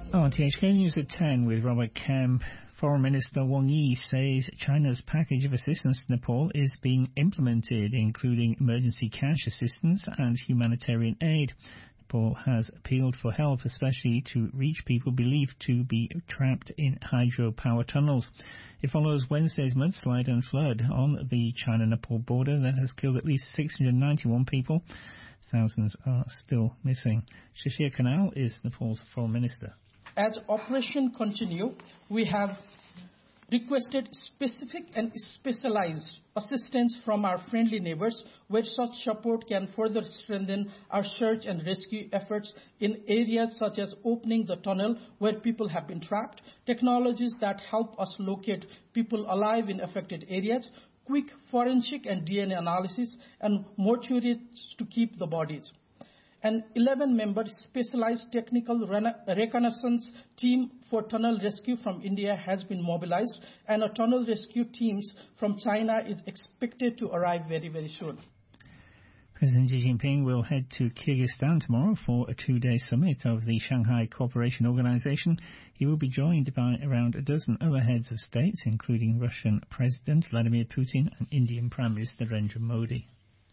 RTHK News at 10 with Robert Kemp. Foreign Minister Wang Yi says China's package of assistance to Nepal is being implemented, including emergency cash assistance and humanitarian aid. Nepal has appealed for help, especially to reach people believed to be trapped in hydropower tunnels. It follows Wednesday's mudslide and flood on the China-Nepal border that has killed at least 691 people. Thousands are still missing. Shashir Kanal is Nepal's foreign minister. As operation continue, we have requested specific and specialized assistance from our friendly neighbors, where such support can further strengthen our search and rescue efforts in areas such as opening the tunnel where people have been trapped, technologies that help us locate people alive in affected areas, quick forensic and DNA analysis, and mortuaries to keep the bodies. An 11-member specialized technical reconnaissance team for tunnel rescue from India has been mobilized, and a tunnel rescue teams from China is expected to arrive very, very soon. President Xi Jinping will head to Kyrgyzstan tomorrow for a two-day summit of the Shanghai Cooperation Organization. He will be joined by around a dozen other heads of states, including Russian President Vladimir Putin and Indian Prime Minister Narendra Modi.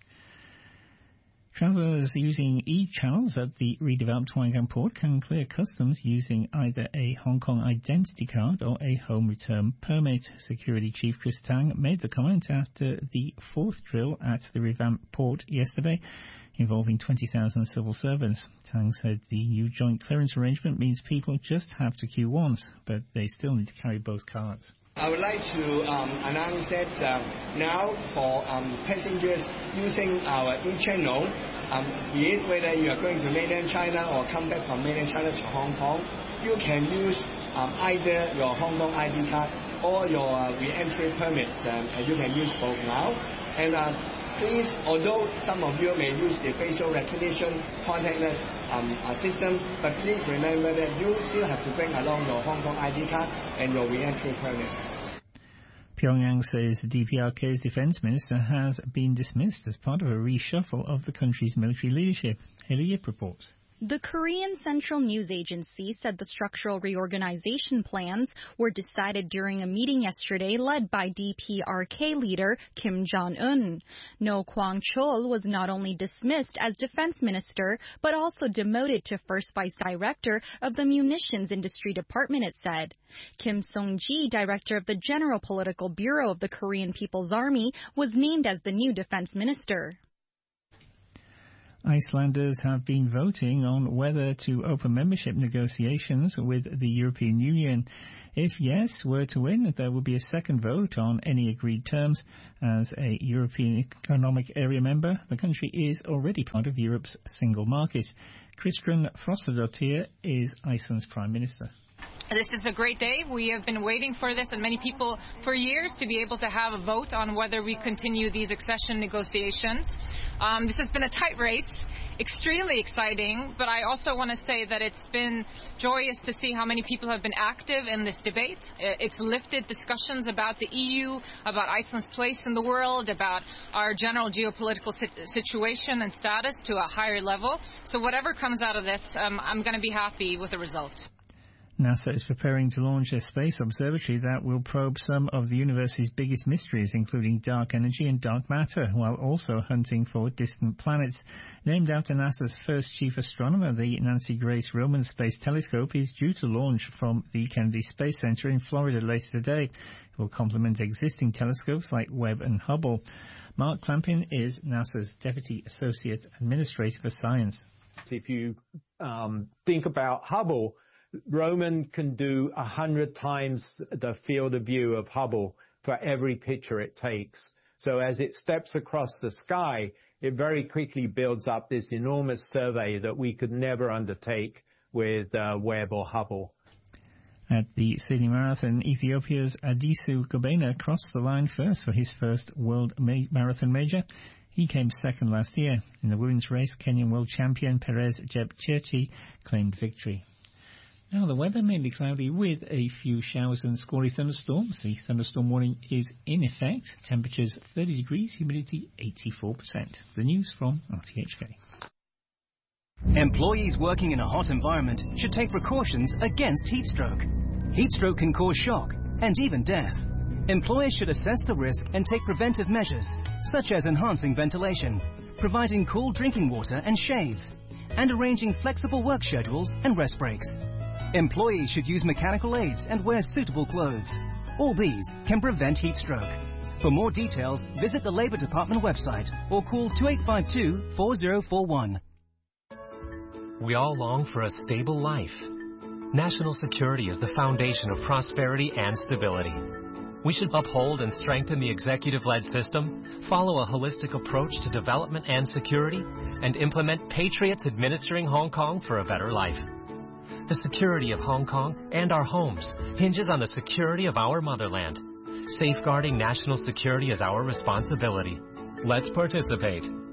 Travellers using e-channels at the redeveloped Huanggang port can clear customs using either a Hong Kong identity card or a home return permit. Security Chief Chris Tang made the comment after the fourth drill at the revamped port yesterday, involving 20,000 civil servants. Tang said the new joint clearance arrangement means people just have to queue once, but they still need to carry both cards. I would like to announce that now for passengers using our e-channel, be it whether you are going to mainland China or come back from mainland China to Hong Kong, you can use either your Hong Kong ID card or your re-entry permits. You can use both now. And please, although some of you may use the facial recognition contactless system, but please remember that you still have to bring along your Hong Kong ID card and your re-entry permits. Pyongyang says the DPRK's defense minister has been dismissed as part of a reshuffle of the country's military leadership. Haley Yip reports. The Korean Central News Agency said the structural reorganization plans were decided during a meeting yesterday led by DPRK leader Kim Jong-un. No Kwang-chol was not only dismissed as defense minister, but also demoted to first vice director of the munitions industry department, it said. Kim Sung-ji, director of the General Political Bureau of the Korean People's Army, was named as the new defense minister. Icelanders have been voting on whether to open membership negotiations with the European Union. If yes were to win, there will be a second vote on any agreed terms. As a European Economic Area member, the country is already part of Europe's single market. Kristrún Frostadóttir is Iceland's Prime Minister. This is a great day. We have been waiting for this, and many people for years, to be able to have a vote on whether we continue these accession negotiations. This has been a tight race, extremely exciting, but I also want to say that it's been joyous to see how many people have been active in this debate. It's lifted discussions about the EU, about Iceland's place in the world, about our general geopolitical situation and status to a higher level. So whatever comes out of this, I'm going to be happy with the result. NASA is preparing to launch a space observatory that will probe some of the universe's biggest mysteries, including dark energy and dark matter, while also hunting for distant planets. Named after NASA's first chief astronomer, the Nancy Grace Roman Space Telescope is due to launch from the Kennedy Space Center in Florida later today. It will complement existing telescopes like Webb and Hubble. Mark Clampin is NASA's Deputy Associate Administrator for Science. If you think about Hubble, Roman can do 100 times the field of view of Hubble for every picture it takes. So as it steps across the sky, it very quickly builds up this enormous survey that we could never undertake with Webb or Hubble. At the Sydney Marathon, Ethiopia's Adisu Gobena crossed the line first for his first World Marathon Major. He came second last year. In the women's race, Kenyan world champion Perez Jepchirchir claimed victory. Now the weather mainly cloudy with a few showers and squally thunderstorms. The thunderstorm warning is in effect. Temperatures 30 degrees, humidity 84%. The news from RTHK. Employees working in a hot environment should take precautions against heat stroke. Heat stroke can cause shock and even death. Employers should assess the risk and take preventive measures, such as enhancing ventilation, providing cool drinking water and shades, and arranging flexible work schedules and rest breaks. Employees should use mechanical aids and wear suitable clothes. All these can prevent heat stroke. For more details, visit the Labour Department website or call 2852-4041. We all long for a stable life. National security is the foundation of prosperity and stability. We should uphold and strengthen the executive-led system, follow a holistic approach to development and security, and implement patriots administering Hong Kong for a better life. The security of Hong Kong and our homes hinges on the security of our motherland. Safeguarding national security is our responsibility. Let's participate.